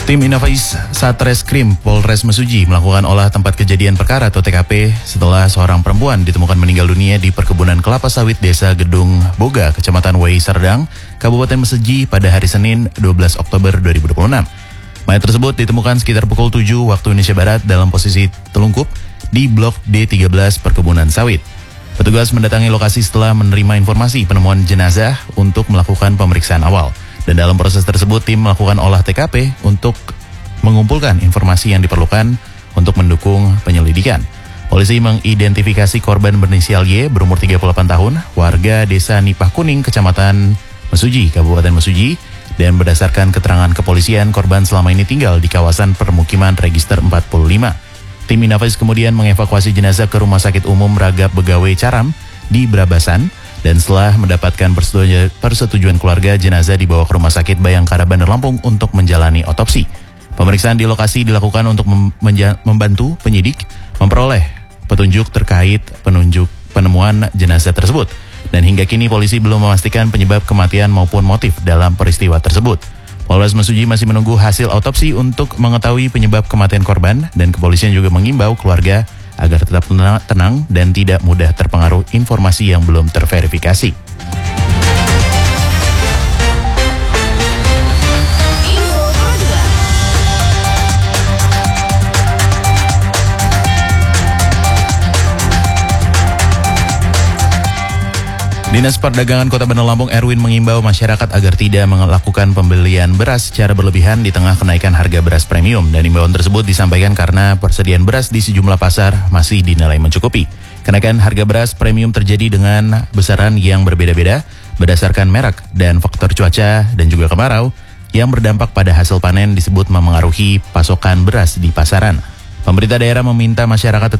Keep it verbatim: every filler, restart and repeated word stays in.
Tim Inafis Satreskrim Polres Mesuji melakukan olah tempat kejadian perkara atau T K P setelah seorang perempuan ditemukan meninggal dunia di perkebunan kelapa sawit Desa Gedung Boga, Kecamatan Wai Serdang, Kabupaten Mesuji pada hari Senin dua belas Oktober dua ribu dua puluh enam. Mayat tersebut ditemukan sekitar pukul tujuh waktu Indonesia Barat dalam posisi telungkup di Blok D tiga belas perkebunan sawit. Petugas mendatangi lokasi setelah menerima informasi penemuan jenazah untuk melakukan pemeriksaan awal. Dan dalam proses tersebut, tim melakukan olah T K P untuk mengumpulkan informasi yang diperlukan untuk mendukung penyelidikan. Polisi mengidentifikasi korban berinisial Y berumur tiga puluh delapan tahun, warga Desa Nipah Kuning, Kecamatan Mesuji, Kabupaten Mesuji, dan berdasarkan keterangan kepolisian, korban selama ini tinggal di kawasan permukiman Register empat puluh lima. Tim Inafis kemudian mengevakuasi jenazah ke Rumah Sakit Umum Ragap Begawe Caram di Brabasan. Dan setelah mendapatkan persetujuan keluarga, jenazah dibawa ke Rumah Sakit Bayangkara Bandar Lampung untuk menjalani otopsi. Pemeriksaan di lokasi dilakukan untuk membantu penyidik memperoleh petunjuk terkait penunjuk penemuan jenazah tersebut. Dan hingga kini polisi belum memastikan penyebab kematian maupun motif dalam peristiwa tersebut. Polres Mesuji masih menunggu hasil otopsi untuk mengetahui penyebab kematian korban, dan kepolisian juga mengimbau keluarga agar tetap tenang dan tidak mudah terpengaruh informasi yang belum terverifikasi. Dinas Perdagangan Kota Bandar Lampung Erwin mengimbau masyarakat agar tidak melakukan pembelian beras secara berlebihan di tengah kenaikan harga beras premium, dan imbauan tersebut disampaikan karena persediaan beras di sejumlah pasar masih dinilai mencukupi. Kenaikan harga beras premium terjadi dengan besaran yang berbeda-beda berdasarkan merek dan faktor cuaca dan juga kemarau yang berdampak pada hasil panen disebut memengaruhi pasokan beras di pasaran. Pemerintah daerah meminta masyarakat